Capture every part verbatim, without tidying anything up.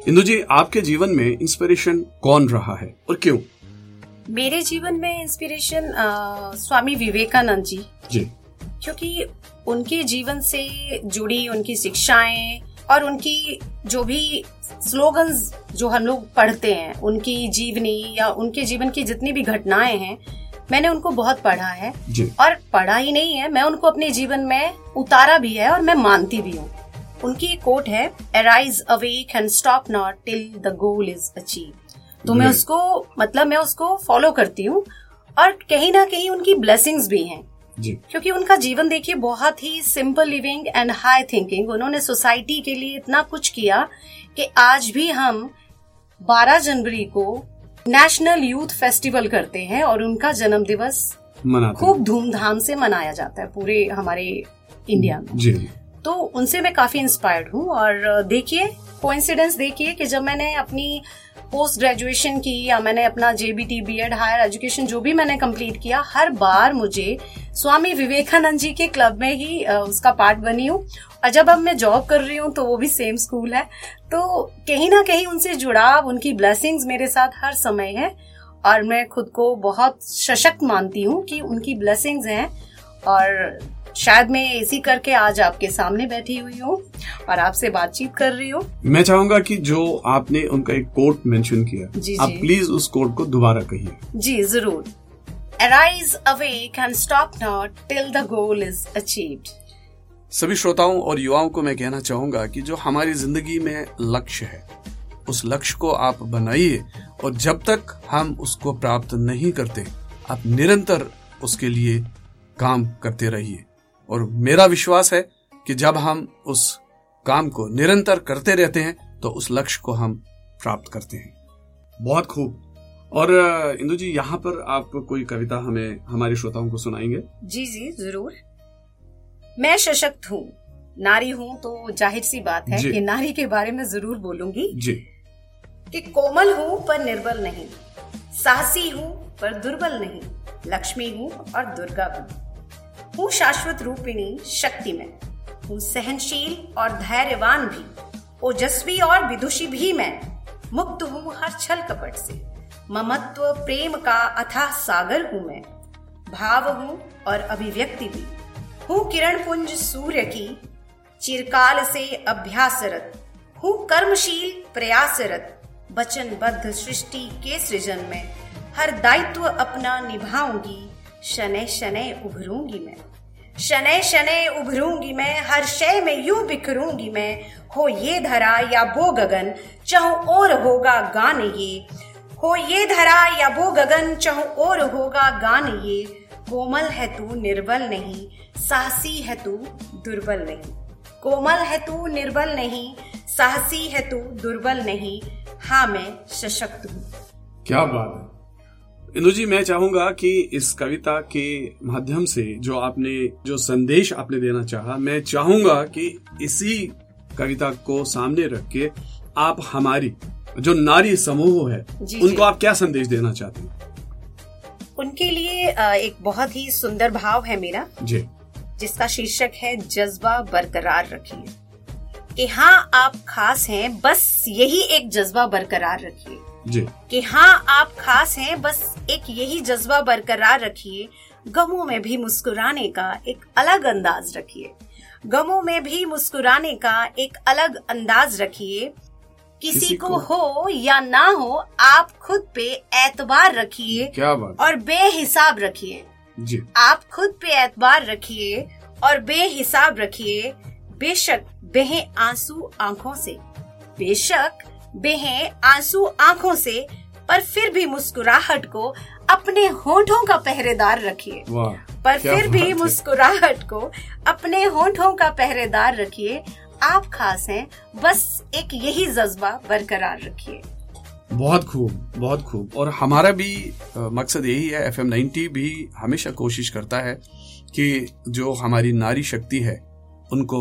इंदु जी, आपके जीवन में इंस्पिरेशन कौन रहा है और क्यों? मेरे जीवन में इंस्पिरेशन स्वामी विवेकानंद जी जी क्योंकि उनके जीवन से जुड़ी उनकी शिक्षाएं और उनकी जो भी स्लोगन्स जो हम लोग पढ़ते हैं, उनकी जीवनी या उनके जीवन की जितनी भी घटनाएं हैं, मैंने उनको बहुत पढ़ा है जी। और पढ़ा ही नहीं है, मैं उनको अपने जीवन में उतारा भी है और मैं मानती भी हूँ। उनकी एक कोट है, arise awake and stop not till the goal is achieve. तो मैं उसको मतलब मैं उसको फॉलो करती हूँ और कहीं ना कहीं उनकी ब्लेसिंग्स भी हैं जी। क्योंकि उनका जीवन देखिए बहुत ही simple living and high thinking. उन्होंने सोसाइटी के लिए इतना कुछ किया कि आज भी हम बारह जनवरी को नेशनल यूथ फेस्टिवल करते हैं और उनका जन्म दिवस खूब धूमधाम से मनाया जाता है पूरे हमारे इंडिया में जी। तो उनसे मैं काफी इंस्पायर्ड हूँ। और देखिए कोइंसिडेंस देखिए कि जब मैंने अपनी पोस्ट ग्रेजुएशन की या मैंने अपना जेबीटी बीएड हायर एजुकेशन जो भी मैंने कंप्लीट किया, हर बार मुझे स्वामी विवेकानंद जी के क्लब में ही उसका पार्ट बनी हूँ। और जब अब मैं जॉब कर रही हूँ तो वो भी सेम स्कूल है, तो कहीं ना कहीं उनसे जुड़ाव, उनकी ब्लेसिंग्स मेरे साथ हर समय है और मैं खुद को बहुत सशक्त मानती हूँ कि उनकी ब्लेसिंग्स हैं। और शायद मैं इसी करके आज आपके सामने बैठी हुई हूँ और आपसे बातचीत कर रही हूँ। मैं चाहूंगा कि जो आपने उनका एक कोट मेंशन किया, जी, आप जी। प्लीज उस कोट को दोबारा कहिए। जी जरूर। Arise awake and stop not till the goal is achieved। सभी श्रोताओं और युवाओं को मैं कहना चाहूंगा कि जो हमारी जिंदगी में लक्ष्य है, उस लक्ष्य को आप बनाइए और जब तक हम उसको प्राप्त नहीं करते, आप निरंतर उसके लिए काम करते रहिए। और मेरा विश्वास है कि जब हम उस काम को निरंतर करते रहते हैं तो उस लक्ष्य को हम प्राप्त करते हैं। बहुत खूब। और इंदु जी, यहाँ पर आप कोई कविता हमें हमारे श्रोताओं को सुनाएंगे? जी जी जरूर। मैं सशक्त हूँ, नारी हूँ, तो जाहिर सी बात है कि नारी के बारे में जरूर बोलूंगी जी। कि कोमल हूँ पर निर्बल नहीं, साहसी हूँ पर दुर्बल नहीं, लक्ष्मी हूँ और दुर्गा हूँ, हूँ शाश्वत रूपिणी शक्ति में, हूँ सहनशील और धैर्यवान भी, ओजस्वी और विदुषी भी मैं, मुक्त हूँ हर छल कपट से, ममत्व प्रेम का अथाह सागर हूँ मैं, भाव हूँ और अभिव्यक्ति भी, हूँ किरण पुंज सूर्य की चिरकाल से अभ्यासरत, हूँ कर्मशील प्रयासरत, वचनबद्ध सृष्टि के सृजन में हर दायित्व अपना निभाऊंगी, शनै शनै उभरूंगी मैं, शनै शनै उभरूंगी मैं, हर शय में यूं बिखरूंगी मैं, हो ये धरा या वो गगन चाहूं और होगा गान ये, हो ये धरा या वो गगन चाहूं और होगा गान ये, कोमल है तू निर्बल नहीं, साहसी है तू दुर्बल नहीं, कोमल है तू निर्बल नहीं, साहसी है तू दुर्बल नहीं, हाँ मैं सशक्त हूँ। क्या बात है इंदु जी, मैं चाहूंगा कि इस कविता के माध्यम से जो आपने जो संदेश आपने देना चाहा, मैं चाहूंगा कि इसी कविता को सामने रख के आप हमारी जो नारी समूह है जी, उनको जी। आप क्या संदेश देना चाहते हैं? उनके लिए एक बहुत ही सुंदर भाव है मेरा जी, जिसका शीर्षक है जज्बा बरकरार रखिए। कि हाँ आप खास हैं, बस यही एक जज्बा बरकरार रखिए जी। कि हाँ आप खास हैं, बस एक यही जज्बा बरकरार रखिए, गमों में भी मुस्कुराने का एक अलग अंदाज रखिए, गमों में भी मुस्कुराने का एक अलग अंदाज रखिए, किसी, किसी को, को हो या ना हो आप खुद पे एतबार रखिए और बेहिसाब रखिए जी। आप खुद पे एतबार रखिए और बेहिसाब रखिए, बेशक बहे आंसू आंखों से, बेशक बहे आंसू आंखों से, पर फिर भी मुस्कुराहट को अपने होठों का पहरेदार रखिए, पर फिर भी मुस्कुराहट को अपने होठों का पहरेदार रखिए, आप खास हैं, बस एक यही जज्बा बरकरार रखिए। बहुत खूब, बहुत खूब। और हमारा भी मकसद यही है, एफ एम नाइंटी भी हमेशा कोशिश करता है कि जो हमारी नारी शक्ति है उनको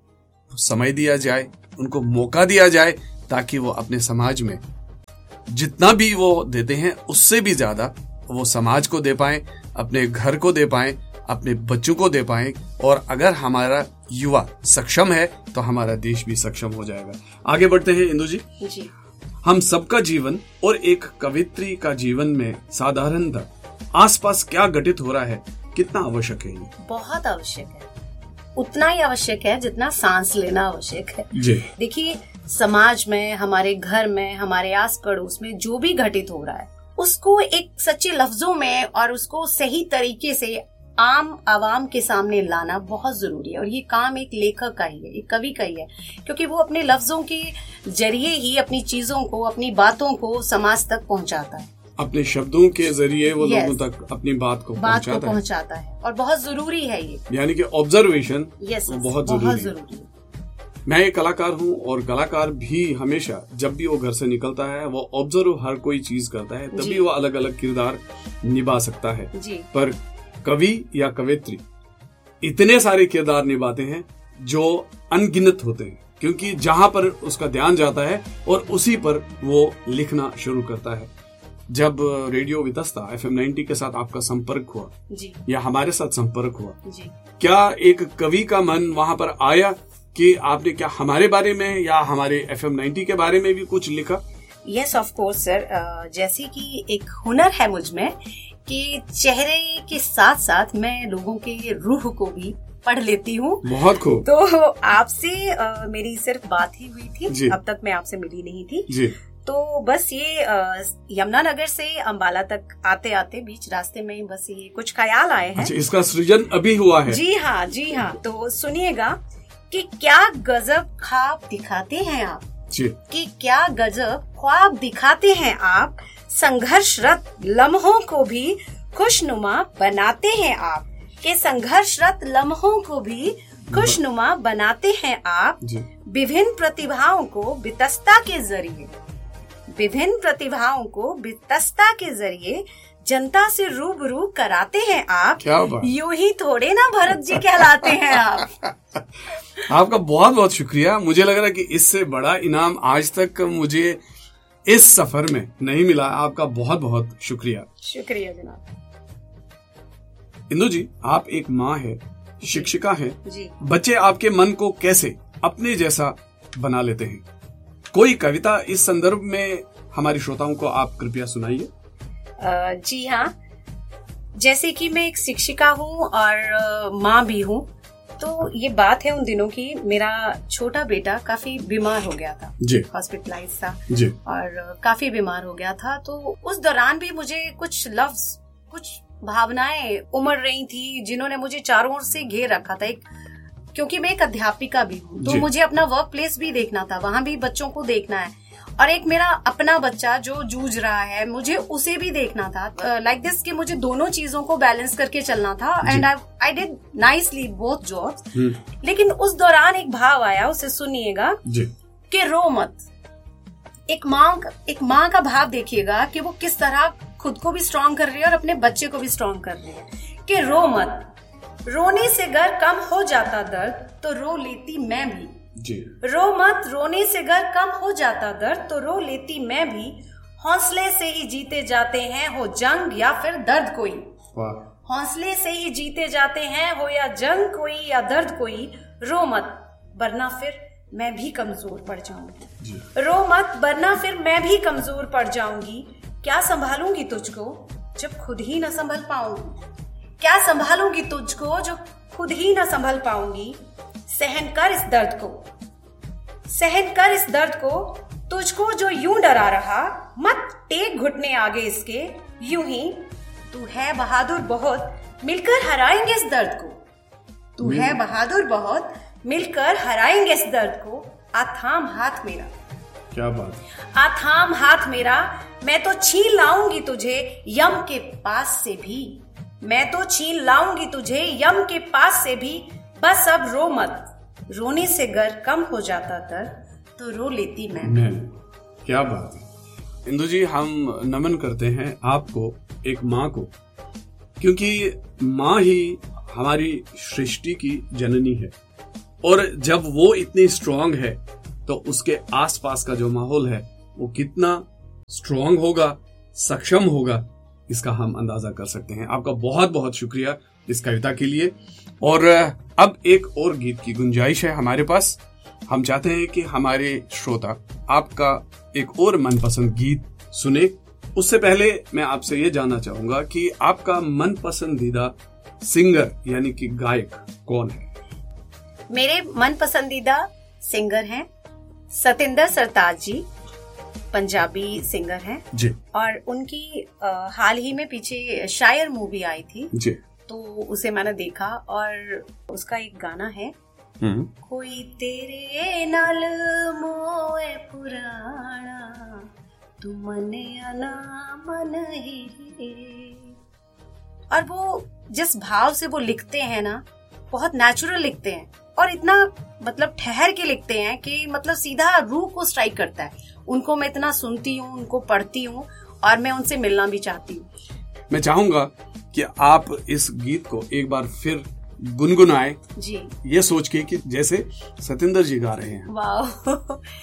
समय दिया जाए, उनको मौका दिया जाए, ताकि वो अपने समाज में जितना भी वो देते हैं उससे भी ज्यादा वो समाज को दे पाएं, अपने घर को दे पाएं अपने बच्चों को दे पाएं। और अगर हमारा युवा सक्षम है तो हमारा देश भी सक्षम हो जाएगा। आगे बढ़ते हैं इंदु जी। जी। हम सबका जीवन और एक कवित्री का जीवन में साधारणतः आसपास क्या घटित हो रहा है, कितना आवश्यक है? ये बहुत आवश्यक है, उतना ही आवश्यक है जितना सांस लेना आवश्यक है। जी। देखिए, समाज में, हमारे घर में, हमारे आस पड़ोस में जो भी घटित हो रहा है उसको एक सच्चे लफ्जों में और उसको सही तरीके से आम आवाम के सामने लाना बहुत जरूरी है। और ये काम एक लेखक का ही है, एक कवि का ही है, क्योंकि वो अपने लफ्जों के जरिए ही अपनी चीजों को, अपनी बातों को समाज तक पहुंचाता है। अपने शब्दों के जरिए वो yes, लोगों तक अपनी बात को बात को पहुंचाता है। और बहुत जरूरी है ये, यानी कि ऑब्जर्वेशन yes, बहुत बहुत जरूरी है। मैं एक कलाकार हूँ और कलाकार भी हमेशा जब भी वो घर से निकलता है वो ऑब्जर्व हर कोई चीज करता है, तभी वो अलग अलग किरदार निभा सकता है। जी। पर कवि या कवित्री इतने सारे किरदार निभाते हैं जो अनगिनत होते हैं, क्योंकि जहां पर उसका ध्यान जाता है और उसी पर वो लिखना शुरू करता है। जब radio Vitasta F M ninety के साथ आपका संपर्क हुआ जी, या हमारे साथ संपर्क हुआ जी, क्या एक कवि का मन वहां पर आया कि आपने क्या हमारे बारे में या हमारे एफ एम नाइंटी के बारे में भी कुछ लिखा? Yes of course sir. जैसे कि एक हुनर है मुझ में कि चेहरे के साथ साथ मैं लोगों के रूह को भी पढ़ लेती हूँ। बहुत खूब। तो आपसे uh, मेरी सिर्फ बात ही हुई थी, अब तक मैं आपसे मिली नहीं थी जी। तो बस ये यमुनानगर से अंबाला तक आते आते बीच रास्ते में बस ये कुछ ख्याल आए हैं। अच्छा, इसका सृजन अभी हुआ है? जी हाँ, जी हाँ। तो सुनिएगा कि क्या गजब ख्वाब दिखाते हैं आप जी, कि क्या गजब ख्वाब दिखाते हैं आप, संघर्षरत लम्हों को भी खुशनुमा बनाते हैं आप, के संघर्षरत लम्हों को भी खुशनुमा बनाते हैं आप, विभिन्न प्रतिभाओं को वितस्ता के जरिए विभिन्न प्रतिभाओं को वितस्ता के जरिए जनता से रूबरू कराते हैं आप। यूं ही थोड़े ना भरत जी कहलाते हैं आप। आपका बहुत बहुत शुक्रिया। मुझे लग रहा है कि इससे बड़ा इनाम आज तक मुझे इस सफर में नहीं मिला। आपका बहुत बहुत शुक्रिया। शुक्रिया जनाब। इंदु जी, आप एक माँ है, शिक्षिका है जी। बच्चे आपके मन को कैसे अपने जैसा बना लेते हैं? कोई कविता इस संदर्भ में हमारे श्रोताओं को आप कृपया सुनाइए। जी हाँ, जैसे कि मैं एक शिक्षिका हूँ और माँ भी हूँ, तो ये बात है उन दिनों की, मेरा छोटा बेटा काफी बीमार हो गया था, हॉस्पिटलाइज था जी। और काफी बीमार हो गया था। तो उस दौरान भी मुझे कुछ लफ्ज, कुछ भावनाएं उमड़ रही थी जिन्होंने मुझे चारों ओर से घेर रखा था। एक क्योंकि मैं एक अध्यापिका भी हूँ, तो मुझे अपना वर्क प्लेस भी देखना था, वहां भी बच्चों को देखना है, और एक मेरा अपना बच्चा जो जूझ रहा है मुझे उसे भी देखना था। लाइक दिस कि मुझे दोनों चीजों को बैलेंस करके चलना था। And I I did nicely both jobs. लेकिन उस दौरान एक भाव आया, उसे सुनिएगा कि रो मत। एक माँ एक माँ का भाव देखिएगा कि वो किस तरह खुद को भी स्ट्रॉन्ग कर रही है और अपने बच्चे को भी स्ट्रॉन्ग कर रही है कि रो मत, रोने से गर कम हो जाता दर्द तो रो लेती मैं भी जी। रो मत, रोने से गर कम हो जाता दर्द तो रो लेती मैं भी, हौसले से ही जीते जाते हैं हो जंग या फिर दर्द कोई। हौसले से ही जीते जाते हैं हो या जंग कोई या दर्द कोई, रो मत वरना फिर मैं भी कमजोर पड़ जाऊंगी। रो मत वरना फिर मैं भी कमजोर पड़ जाऊंगी, क्या संभालूंगी तुझको जब खुद ही न संभल पाऊंगी, क्या संभालूंगी तुझको जो खुद ही न संभल पाऊंगी। सहन कर इस दर्द को, सहन कर इस दर्द को, तुझको जो यूं डरा रहा, मत टेक घुटने आगे इसके, यूं ही तू है बहादुर बहुत, मिलकर हराएंगे इस दर्द को। तू है बहादुर बहुत, मिलकर हराएंगे इस दर्द को, आथाम हाथ मेरा। क्या बात। आथाम हाथ मेरा, मैं तो छीन लाऊंगी तुझे यम के पास से भी, मैं तो छीन लाऊंगी तुझे यम के पास से भी, बस अब रो मत, रोने से गर कम हो जाता दर्द तो रो लेती मैं। मैं क्या बात है। इंदु जी, हम नमन करते हैं आपको, एक माँ को, क्योंकि माँ ही हमारी सृष्टि की जननी है और जब वो इतनी स्ट्रांग है तो उसके आसपास का जो माहौल है वो कितना स्ट्रांग होगा, सक्षम होगा, इसका हम अंदाजा कर सकते हैं। आपका बहुत बहुत शुक्रिया इस कविता के लिए। और अब एक और गीत की गुंजाइश है हमारे पास। हम चाहते हैं कि हमारे श्रोता आपका एक और मनपसंद गीत सुने। उससे पहले मैं आपसे ये जानना चाहूंगा कि आपका मन पसंदीदा सिंगर यानी कि गायक कौन है? मेरे मन पसंदीदा सिंगर हैं सतिंदर सरताज जी, पंजाबी सिंगर हैं जी। और उनकी आ, हाल ही में पीछे शायर मूवी आई थी जी, तो उसे मैंने देखा और उसका एक गाना है, कोई तेरे नाल मोए पुराना तू मने अना मन ही। और वो जिस भाव से वो लिखते हैं ना, बहुत नेचुरल लिखते हैं और इतना मतलब ठहर के लिखते हैं कि मतलब सीधा रूह को स्ट्राइक करता है। उनको मैं इतना सुनती हूँ, उनको पढ़ती हूँ और मैं उनसे मिलना भी चाहती हूँ। मैं चाहूंगा कि आप इस गीत को एक बार फिर गुनगुनाएं जी, ये सोच के कि जैसे सतिंदर जी गा रहे हैं। वाह